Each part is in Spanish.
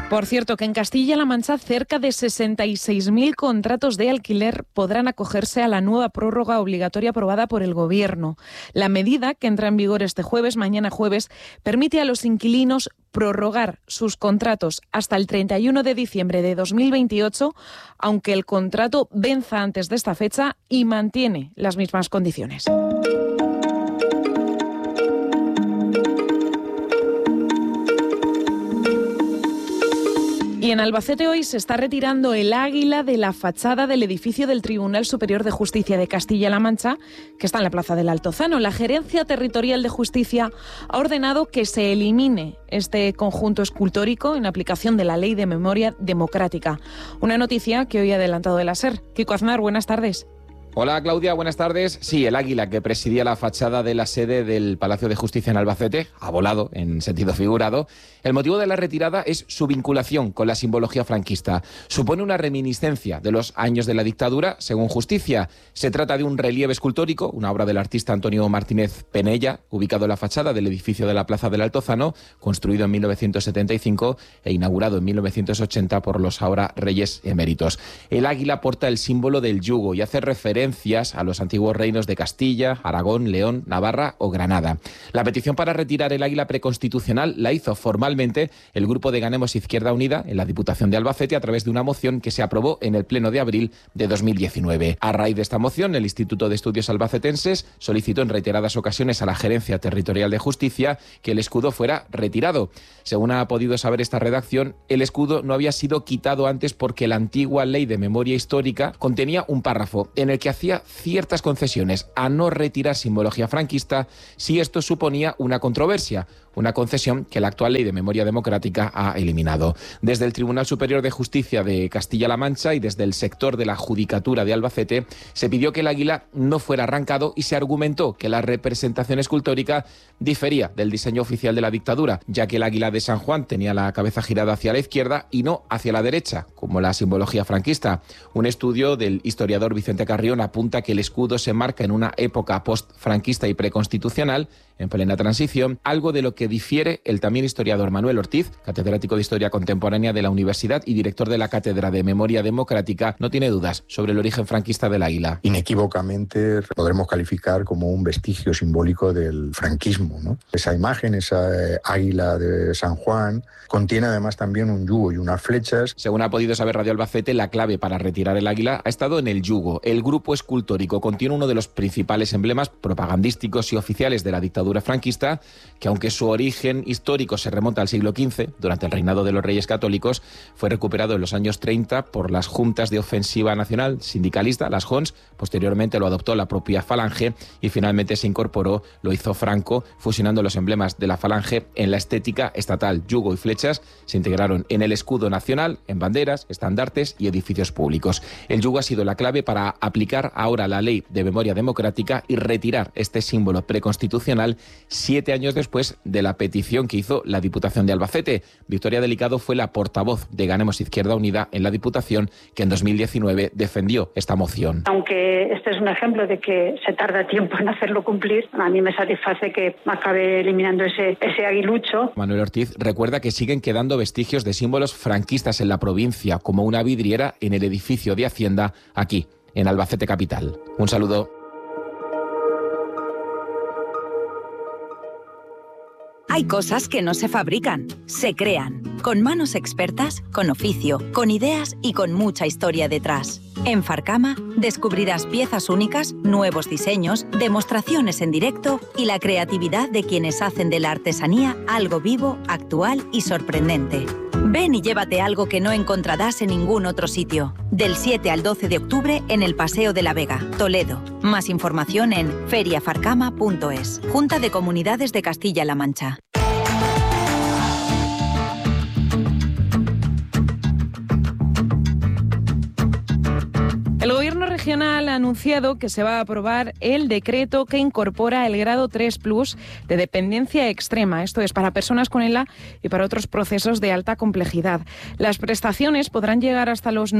Por cierto, que en Castilla-La Mancha cerca de 66.000 contratos de alquiler podrán acogerse a la nueva prórroga obligatoria aprobada por el Gobierno. La medida, que entra en vigor este jueves, mañana jueves, permite a los inquilinos prorrogar sus contratos hasta el 31 de diciembre de 2028, aunque el contrato venza antes de esta fecha y mantiene las mismas condiciones. Y en Albacete hoy se está retirando el águila de la fachada del edificio del Tribunal Superior de Justicia de Castilla-La Mancha, que está en la Plaza del Altozano. La Gerencia Territorial de Justicia ha ordenado que se elimine este conjunto escultórico en aplicación de la Ley de Memoria Democrática. Una noticia que hoy ha adelantado el SER. Kiko Aznar, buenas tardes. Hola Claudia, buenas tardes. Sí, el águila que presidía la fachada de la sede del Palacio de Justicia en Albacete ha volado en sentido figurado. El motivo de la retirada es su vinculación con la simbología franquista. Supone una reminiscencia de los años de la dictadura, según Justicia. Se trata de un relieve escultórico, una obra del artista Antonio Martínez Penella, ubicado en la fachada del edificio de la Plaza del Altozano, construido en 1975 e inaugurado en 1980 por los ahora reyes eméritos. El águila porta el símbolo del yugo y hace referencia a los antiguos reinos de Castilla, Aragón, León, Navarra o Granada. La petición para retirar el águila preconstitucional la hizo formalmente el grupo de Ganemos Izquierda Unida en la Diputación de Albacete a través de una moción que se aprobó en el Pleno de abril de 2019. A raíz de esta moción, el Instituto de Estudios Albacetenses solicitó en reiteradas ocasiones a la Gerencia Territorial de Justicia que el escudo fuera retirado. Según ha podido saber esta redacción, el escudo no había sido quitado antes porque la antigua Ley de Memoria Histórica contenía un párrafo en el que hacía ciertas concesiones a no retirar simbología franquista si esto suponía una controversia, una concesión que la actual Ley de Memoria Democrática ha eliminado. Desde el Tribunal Superior de Justicia de Castilla-La Mancha y desde el sector de la Judicatura de Albacete se pidió que el águila no fuera arrancado y se argumentó que la representación escultórica difería del diseño oficial de la dictadura, ya que el águila de San Juan tenía la cabeza girada hacia la izquierda y no hacia la derecha, como la simbología franquista. Un estudio del historiador Vicente Carrión apunta que el escudo se marca en una época post-franquista y preconstitucional, en plena transición, algo de lo que difiere el también historiador Manuel Ortiz, catedrático de Historia Contemporánea de la Universidad y director de la Cátedra de Memoria Democrática. No tiene dudas sobre el origen franquista del águila. Inequívocamente podremos calificar como un vestigio simbólico del franquismo, ¿no? Esa imagen, esa águila de San Juan, contiene además también un yugo y unas flechas. Según ha podido saber Radio Albacete, la clave para retirar el águila ha estado en el yugo. El grupo escultórico contiene uno de los principales emblemas propagandísticos y oficiales de la dictadura franquista, que aunque su origen histórico se remonta al siglo XV, durante el reinado de los Reyes Católicos, fue recuperado en los años 30 por las Juntas de Ofensiva Nacional Sindicalista, las JONS. Posteriormente lo adoptó la propia Falange y finalmente se incorporó, lo hizo Franco, fusionando los emblemas de la Falange en la estética estatal. Yugo y flechas se integraron en el escudo nacional, en banderas, estandartes y edificios públicos. El yugo ha sido la clave para aplicar ahora la Ley de Memoria Democrática y retirar este símbolo preconstitucional 7 años después de la petición que hizo la Diputación de Albacete. Victoria Delicado fue la portavoz de Ganemos Izquierda Unida en la Diputación, que en 2019 defendió esta moción. Aunque este es un ejemplo de que se tarda tiempo en hacerlo cumplir, a mí me satisface que acabe eliminando ese aguilucho. Manuel Ortiz recuerda que siguen quedando vestigios de símbolos franquistas en la provincia, como una vidriera en el edificio de Hacienda, aquí, en Albacete capital. Un saludo. Hay cosas que no se fabrican, se crean, con manos expertas, con oficio, con ideas y con mucha historia detrás. En Farcama descubrirás piezas únicas, nuevos diseños, demostraciones en directo y la creatividad de quienes hacen de la artesanía algo vivo, actual y sorprendente. Ven y llévate algo que no encontrarás en ningún otro sitio. Del 7 al 12 de octubre en el Paseo de la Vega, Toledo. Más información en feriafarcama.es. Junta de Comunidades de Castilla-La Mancha. El Gobierno regional Regional ha anunciado que se va a aprobar el decreto que incorpora el grado 3+ de dependencia extrema. Esto es para personas con ELA y para otros procesos de alta complejidad. Las prestaciones podrán llegar hasta los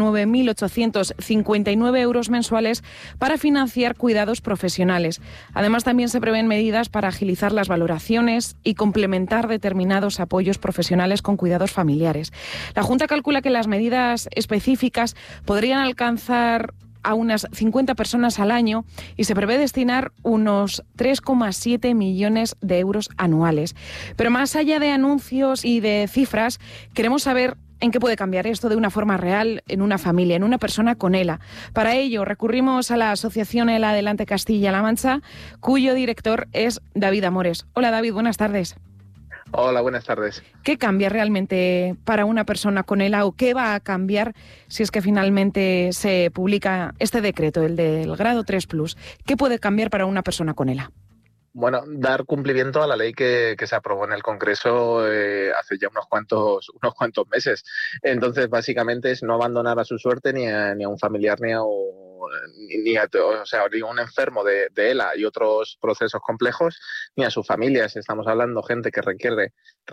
9.859 euros mensuales para financiar cuidados profesionales. Además, también se prevén medidas para agilizar las valoraciones y complementar determinados apoyos profesionales con cuidados familiares. La Junta calcula que las medidas específicas podrían alcanzar a unas 50 personas al año y se prevé destinar unos 3,7 millones de euros anuales. Pero más allá de anuncios y de cifras, queremos saber en qué puede cambiar esto de una forma real en una familia, en una persona con ELA. Para ello, recurrimos a la Asociación ELA Adelante Castilla-La Mancha, cuyo director es David Amores. Hola, David, buenas tardes. Hola, buenas tardes. ¿Qué cambia realmente para una persona con ELA o qué va a cambiar si es que finalmente se publica este decreto, el del grado 3+? ¿Qué puede cambiar para una persona con ELA? Bueno, dar cumplimiento a la ley que se aprobó en el Congreso hace ya unos cuantos meses. Entonces, básicamente es no abandonar a su suerte ni a un familiar ni a un enfermo de ELA y otros procesos complejos, ni a sus familias. Estamos hablando de gente que requiere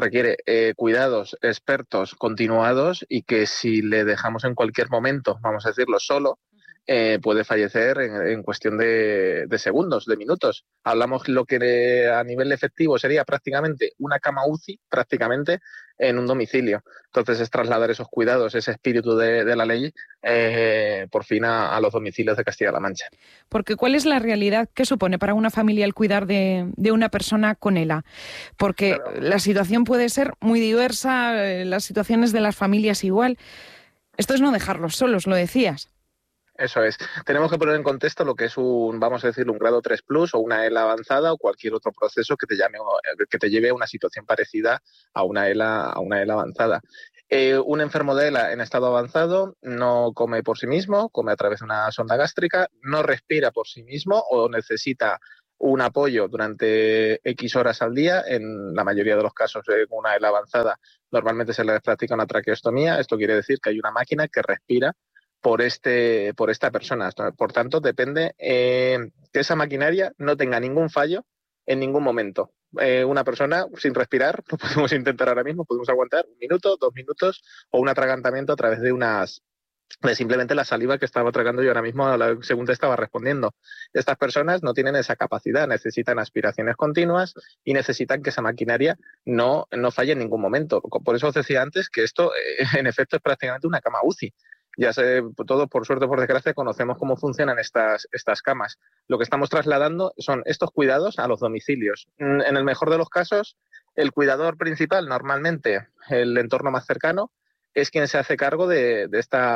cuidados expertos continuados y que si le dejamos en cualquier momento, vamos a decirlo, solo, puede fallecer en cuestión de segundos, de minutos. Hablamos lo que a nivel efectivo sería prácticamente una cama UCI, prácticamente en un domicilio. Entonces es trasladar esos cuidados, ese espíritu de la ley, por fin a los domicilios de Castilla-La Mancha. Porque ¿cuál es la realidad que supone para una familia el cuidar de una persona con ELA? Porque la situación puede ser muy diversa, las situaciones de las familias igual. Esto es no dejarlos solos, lo decías. Eso es. Tenemos que poner en contexto lo que es un grado 3+ o una ELA avanzada o cualquier otro proceso que te lleve a una situación parecida a una ELA avanzada. Un enfermo de ELA en estado avanzado no come por sí mismo, come a través de una sonda gástrica, no respira por sí mismo o necesita un apoyo durante X horas al día. En la mayoría de los casos de una ELA avanzada normalmente se le practica una traqueostomía. Esto quiere decir que hay una máquina que respira por esta persona. Por tanto, depende que esa maquinaria no tenga ningún fallo en ningún momento. Una persona sin respirar, lo podemos intentar ahora mismo, podemos aguantar 1 minuto, 2 minutos o un atragantamiento a través de simplemente la saliva que estaba tragando yo ahora mismo según te estaba respondiendo. Estas personas no tienen esa capacidad, necesitan aspiraciones continuas y necesitan que esa maquinaria no falle en ningún momento. Por eso os decía antes que esto en efecto es prácticamente una cama UCI. Ya sé, todos por suerte o por desgracia conocemos cómo funcionan estas camas. Lo que estamos trasladando son estos cuidados a los domicilios. En el mejor de los casos, el cuidador principal, normalmente el entorno más cercano, es quien se hace cargo de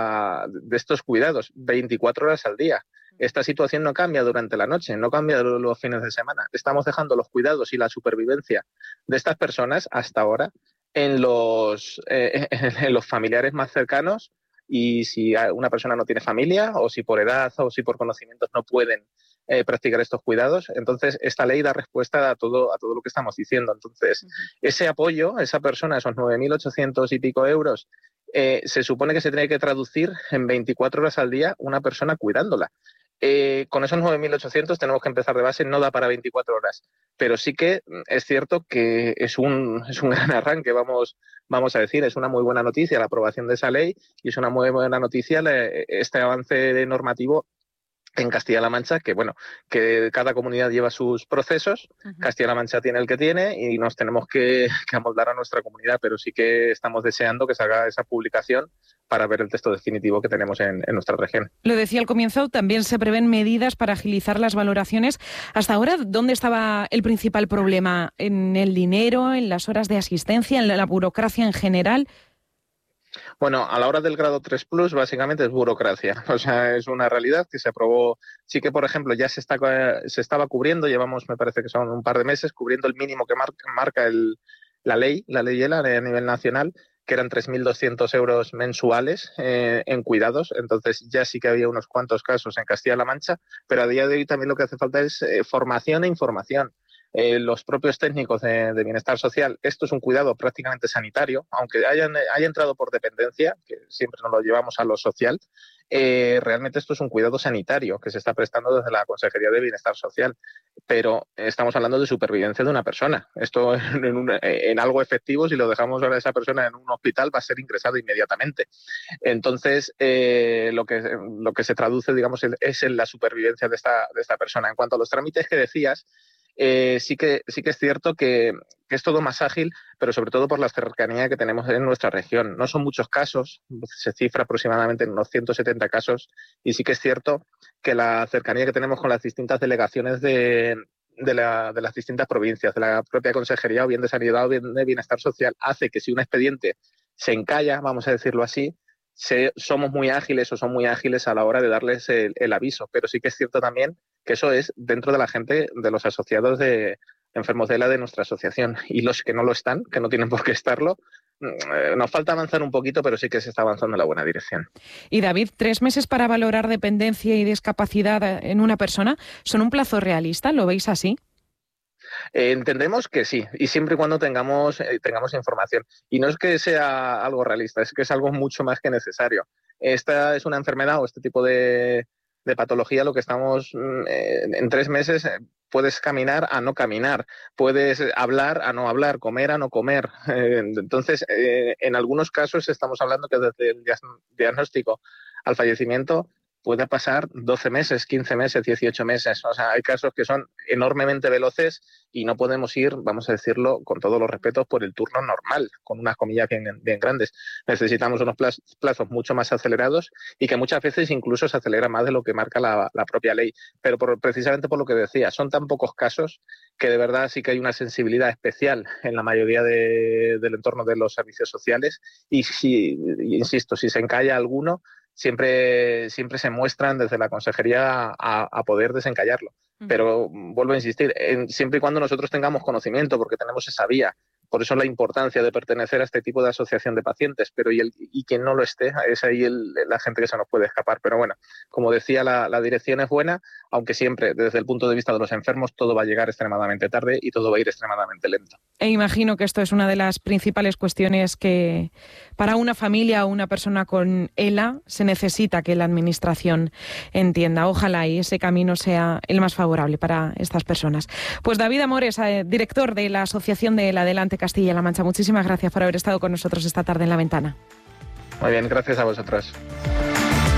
estos cuidados 24 horas al día. Esta situación no cambia durante la noche, no cambia los fines de semana. Estamos dejando los cuidados y la supervivencia de estas personas hasta ahora en los familiares más cercanos. Y si una persona no tiene familia o si por edad o si por conocimientos no pueden practicar estos cuidados, entonces esta ley da respuesta a todo lo que estamos diciendo. Entonces, ese apoyo, esa persona, esos 9.800 y pico euros, se supone que se tiene que traducir en 24 horas al día una persona cuidándola. Con esos 9.800 tenemos que empezar de base, no da para 24 horas, pero sí que es cierto que es un gran arranque, vamos a decir, es una muy buena noticia la aprobación de esa ley y es una muy buena noticia este avance normativo en Castilla-La Mancha, que cada comunidad lleva sus procesos. Castilla-La Mancha tiene el que tiene y nos tenemos que amoldar a nuestra comunidad, pero sí que estamos deseando que salga esa publicación para ver el texto definitivo que tenemos en nuestra región. Lo decía al comienzo, también se prevén medidas para agilizar las valoraciones. Hasta ahora, ¿dónde estaba el principal problema? ¿En el dinero, en las horas de asistencia, en la burocracia en general? Bueno, a la hora del grado 3+, básicamente es burocracia. O sea, es una realidad que se aprobó. Sí que, por ejemplo, ya se estaba cubriendo, llevamos, me parece que son un par de meses, cubriendo el mínimo que marca la ley ELA a nivel nacional, que eran 3.200 euros mensuales en cuidados. Entonces ya sí que había unos cuantos casos en Castilla-La Mancha, pero a día de hoy también lo que hace falta es formación e información. Los propios técnicos de bienestar social, esto es un cuidado prácticamente sanitario, aunque haya entrado por dependencia, que siempre nos lo llevamos a lo social, realmente esto es un cuidado sanitario que se está prestando desde la Consejería de Bienestar Social, pero estamos hablando de supervivencia de una persona. Esto en algo efectivo, si lo dejamos a esa persona en un hospital, va a ser ingresado inmediatamente. Entonces, lo que se traduce, digamos, es en la supervivencia de esta persona. En cuanto a los trámites que decías, sí que es cierto que es todo más ágil, pero sobre todo por la cercanía que tenemos en nuestra región. No son muchos casos, se cifra aproximadamente en unos 170 casos, y sí que es cierto que la cercanía que tenemos con las distintas delegaciones de las distintas provincias, de la propia Consejería, o bien de Sanidad o bien de Bienestar Social, hace que si un expediente se encalla, vamos a decirlo así, somos muy ágiles o son muy ágiles a la hora de darles el aviso. Pero sí que es cierto también que eso es dentro de la gente, de los asociados de enfermos de ELA de nuestra asociación. Y los que no lo están, que no tienen por qué estarlo, nos falta avanzar un poquito, pero sí que se está avanzando en la buena dirección. Y David, 3 meses para valorar dependencia y discapacidad en una persona, ¿son un plazo realista? ¿Lo veis así? Entendemos que sí, y siempre y cuando tengamos información. Y no es que sea algo realista, es que es algo mucho más que necesario. Esta es una enfermedad o este tipo de patología, lo que estamos en 3 meses puedes caminar a no caminar, puedes hablar a no hablar, comer a no comer. Entonces, en algunos casos estamos hablando que desde el diagnóstico al fallecimiento puede pasar 12 meses, 15 meses, 18 meses. O sea, hay casos que son enormemente veloces y no podemos ir, vamos a decirlo con todos los respetos, por el turno normal, con unas comillas bien grandes. Necesitamos unos plazos mucho más acelerados y que muchas veces incluso se acelera más de lo que marca la propia ley. Pero precisamente por lo que decía, son tan pocos casos que de verdad sí que hay una sensibilidad especial en la mayoría del entorno de los servicios sociales y insisto, si se encalla alguno, siempre se muestran desde la Consejería a poder desencallarlo. Pero vuelvo a insistir, siempre y cuando nosotros tengamos conocimiento, porque tenemos esa vía. Por eso la importancia de pertenecer a este tipo de asociación de pacientes. Pero y quien no lo esté, es ahí la gente que se nos puede escapar. Pero bueno, como decía, la dirección es buena, aunque siempre, desde el punto de vista de los enfermos, todo va a llegar extremadamente tarde y todo va a ir extremadamente lento. E imagino que esto es una de las principales cuestiones que para una familia o una persona con ELA se necesita que la Administración entienda. Ojalá y ese camino sea el más favorable para estas personas. Pues David Amores, director de la Asociación de ELA Adelante Castilla-La Mancha, muchísimas gracias por haber estado con nosotros esta tarde en La Ventana. Muy bien, gracias a vosotros.